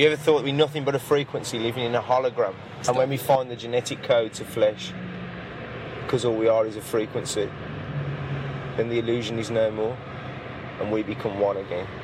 you ever thought we're nothing but a frequency living in a hologram? And when we find the genetic code to flesh, because all we are is a frequency, then the illusion is no more, and we become one again.